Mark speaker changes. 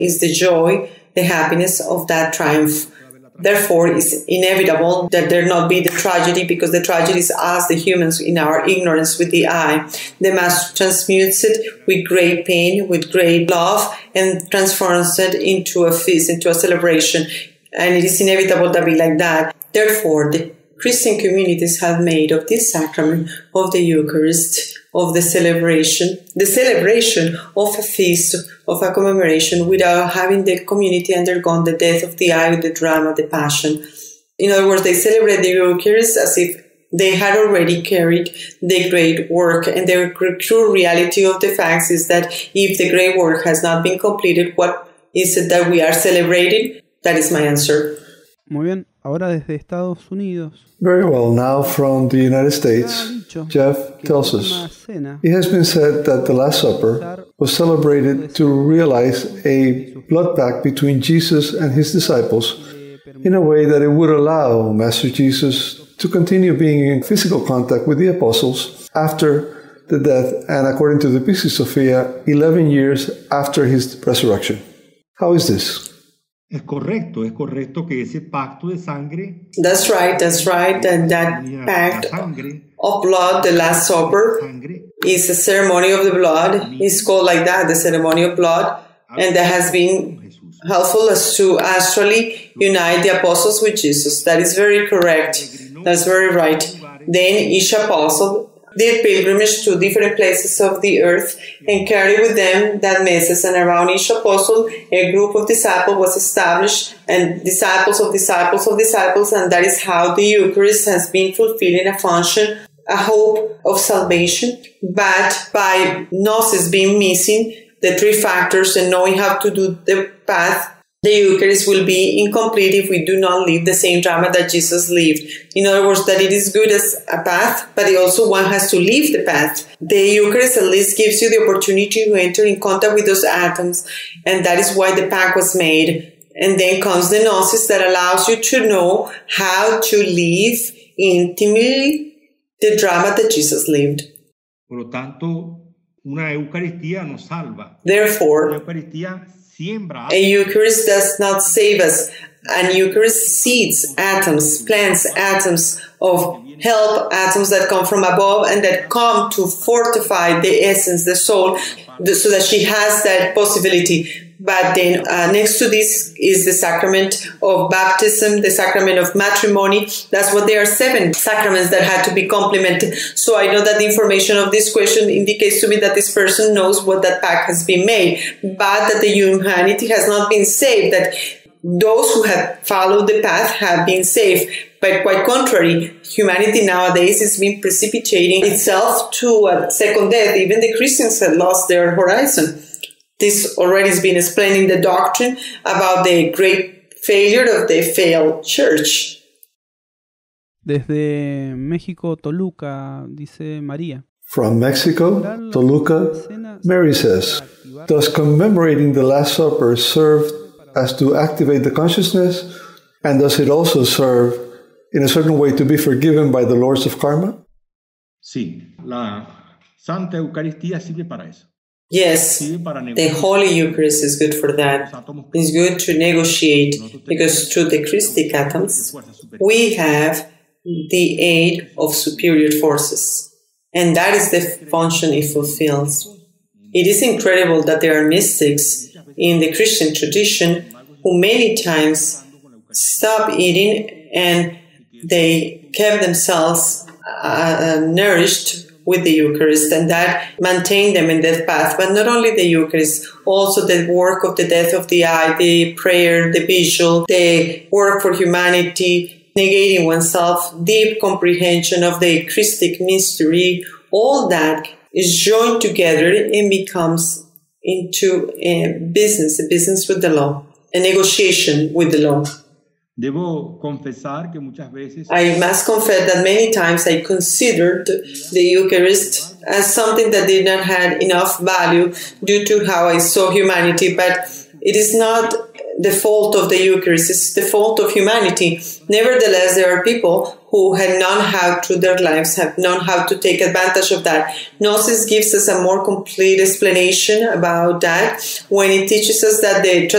Speaker 1: is the joy, the happiness of that triumph. Therefore, it's inevitable that there not be the tragedy, because the tragedy is us, the humans, in our ignorance with the I. The Master transmutes it with great pain, with great love, and transforms it into a feast, into a celebration. And it is inevitable to be like that. Therefore, the Christian communities have made of this sacrament of the Eucharist, of the celebration of a feast, of a commemoration, without having the community undergone the death of the I, the drama, the passion. In other words, they celebrate the Eucharist as if they had already carried the great work. And the true reality of the facts is that if the great work has not been completed, what is it that we are celebrating? That is my answer.
Speaker 2: Muy bien. Ahora desde Estados Unidos.
Speaker 3: Very well. Now from the United States, Jeff tells us, it has been said that the Last Supper was celebrated to realize a blood pact between Jesus and his disciples in a way that it would allow Master Jesus to continue being in physical contact with the apostles after the death and, according to the Piscis Sophia, 11 years after his resurrection. How is this?
Speaker 4: Es correcto que ese pacto de sangre.
Speaker 1: That's right. And that pact of blood, the Last Supper, is a ceremony of the blood. It's called like that, the ceremony of blood. And that has been helpful as to actually unite the apostles with Jesus. That is very correct. That's very right. Then each apostle did pilgrimage to different places of the earth and carried with them that message. And around each apostle, a group of disciples was established, and disciples of disciples of disciples. And that is how the Eucharist has been fulfilling a function, a hope of salvation. But by gnosis being missing, the three factors, and knowing how to do the path, the Eucharist will be incomplete if we do not live the same drama that Jesus lived. In other words, that it is good as a path, but it also one has to live the path. The Eucharist at least gives you the opportunity to enter in contact with those atoms, and that is why the pact was made. And then comes the Gnosis that allows you to know how to live intimately the drama that Jesus lived.
Speaker 4: Por lo tanto, una Eucaristía nos salva.
Speaker 1: Therefore,
Speaker 4: la Eucaristía
Speaker 1: a Eucharist does not save us. An Eucharist seeds atoms, plants atoms of help, atoms that come from above and that come to fortify the essence, the soul, so that she has that possibility. But then next to this is the sacrament of baptism, the sacrament of matrimony. That's what there are 7 sacraments that had to be complemented. So I know that the information of this question indicates to me that this person knows what that pact has been made, but that the humanity has not been saved, that those who have followed the path have been saved. But quite contrary, humanity nowadays is being precipitating itself to a second death. Even the Christians have lost their horizon. This already has been explaining the doctrine about the great failure of the failed church.
Speaker 2: Desde México, Toluca, dice María.
Speaker 3: From Mexico, Toluca, Mary says, does commemorating the Last Supper serve as to activate the consciousness? And does it also serve in a certain way to be forgiven by the lords of karma?
Speaker 4: Sí, la Santa Eucaristía sirve para eso.
Speaker 1: Yes, the Holy Eucharist is good for that. It's good to negotiate, because through the Christic atoms, we have the aid of superior forces. And that is the function it fulfills. It is incredible that there are mystics in the Christian tradition who many times stop eating and they kept themselves nourished with the Eucharist, and that maintained them in that path. But not only the Eucharist, also the work of the death of the I, the prayer, the vigil, the work for humanity, negating oneself, deep comprehension of the Christic mystery, all that is joined together and becomes into a business with the law, a negotiation with the law.
Speaker 4: Debo confesar que muchas veces
Speaker 1: I must confess that many times I considered the Eucharist as something that did not have enough value due to how I saw humanity, but it is not the fault of the Eucharist. It's the fault of humanity. Nevertheless, there are people who have known how through their lives, have known how to take advantage of that. Gnosis gives us a more complete explanation about that when it teaches us that the